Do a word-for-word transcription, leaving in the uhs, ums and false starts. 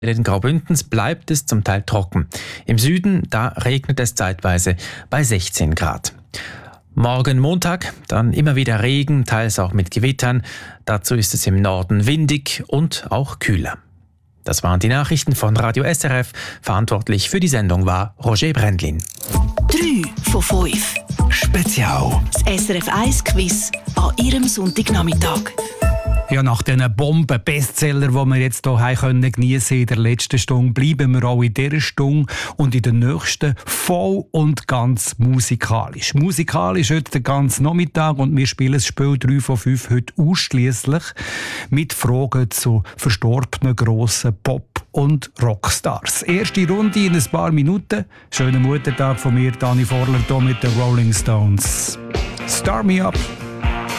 In Graubündens bleibt es zum Teil trocken. Im Süden, da regnet es zeitweise bei sechzehn Grad. Morgen Montag, dann immer wieder Regen, teils auch mit Gewittern. Dazu ist es im Norden windig und auch kühler. Das waren die Nachrichten von Radio S R F. Verantwortlich für die Sendung war Roger Brändlin. drei von fünf. Spezial. Das S R F eins Quiz an Ihrem Sonntagnachmittag. Ja, nach diesen Bomben-Bestseller, die wir jetzt hier geniessen können in der letzten Stunde, bleiben wir auch in dieser Stunde und in der nächsten voll und ganz musikalisch. Musikalisch heute den ganzen Nachmittag und wir spielen das Spiel drei von fünf heute ausschliesslich mit Fragen zu verstorbenen grossen Pop- und Rockstars. Erste Runde in ein paar Minuten. Schönen Muttertag von mir, Dani Vorler, hier mit den Rolling Stones. Star Me Up.